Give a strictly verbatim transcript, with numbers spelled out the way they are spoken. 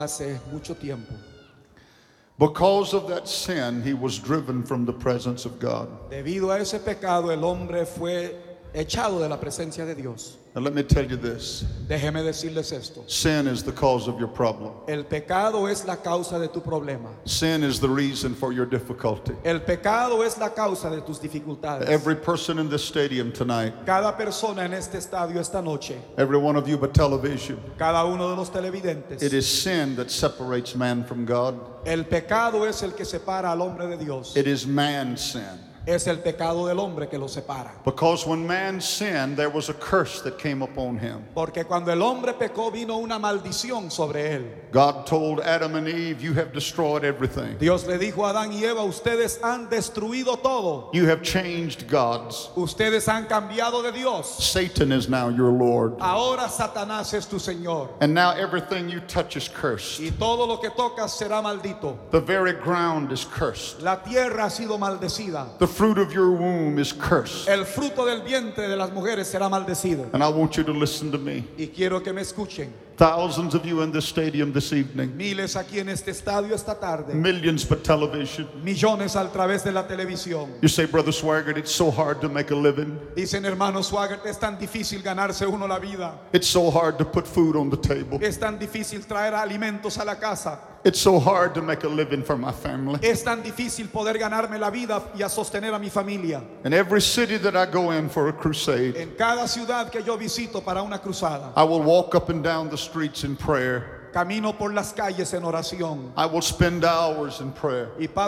hace mucho tiempo. Because of that sin, he was driven from the presence of God. Debido a ese pecado, el hombre fue echado de la presencia de Dios. And let me tell you this, Déjeme decirles esto. sin is the cause of your problem. El pecado es la causa de tu problema. Sin is the reason for your difficulty. El pecado es la causa de tus dificultades. Every person in this stadium tonight, Cada persona en este estadio esta noche, every one of you by television, cada uno de los televidentes, it is sin that separates man from God. el pecado es el que separa al hombre de Dios. It is man's sin. Es el pecado del hombre que lo separa. Because when man sinned, there was a curse that came upon him. Porque cuando el hombre pecó vino una maldición sobre él. God told Adam and Eve, you have destroyed everything. Dios le dijo a Adán y Eva, ustedes han destruido todo. You have changed gods. Ustedes han cambiado de Dios. Satan is now your Lord. Ahora Satanás es tu Señor. And now everything you touch is cursed. Y todo lo que tocas será maldito. The very ground is cursed. La tierra ha sido maldecida. The fruit of your womb is cursed. El fruto del vientre de las mujeres será maldecido. And I want you to listen to me. Y quiero que me escuchen. Thousands of you in this stadium this evening. Miles aquí en este estadio esta tarde. Millions by television. Millones a través de la televisión. You say, Brother Swaggart, it's so hard to make a living. Dicen, hermano Swaggart, es tan difícil ganarse uno la vida. It's so hard to put food on the table. Es tan difícil traer alimentos a la casa. It's so hard to make a living for my family. Es tan difícil poder ganarme la vida y a sostener a mi familia. In every city that I go in for a crusade, En cada ciudad que yo visito para una cruzada, I will walk up and down the streets in prayer. camino por las calles en oración I will spend hours in prayer. y paso